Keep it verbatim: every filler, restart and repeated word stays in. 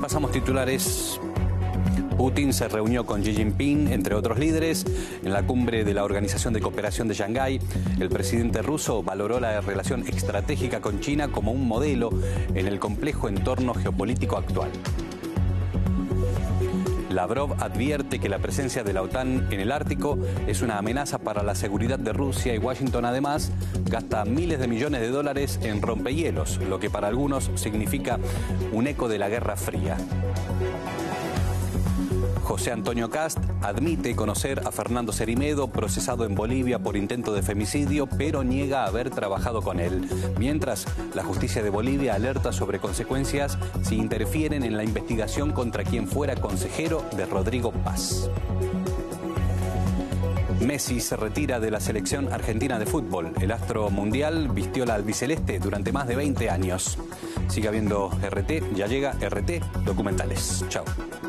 Repasamos titulares. Putin se reunió con Xi Jinping, entre otros líderes, en la cumbre de la Organización de Cooperación de Shanghái. El presidente ruso valoró la relación estratégica con China como un modelo en el complejo entorno geopolítico actual. Lavrov advierte que la presencia de la OTAN en el Ártico es una amenaza para la seguridad de Rusia, y Washington además gasta miles de millones de dólares en rompehielos, lo que para algunos significa un eco de la Guerra Fría. José Antonio Kast admite conocer a Fernando Cerime, procesado en Bolivia por intento de femicidio, pero niega haber trabajado con él. Mientras, la justicia de Bolivia alerta sobre consecuencias si interfieren en la investigación contra quien fuera consejero de Rodrigo Paz. Messi se retira de la selección argentina de fútbol. El astro mundial vistió la albiceleste durante más de veinte años. Siga viendo R T, ya llega R T Documentales. Chao.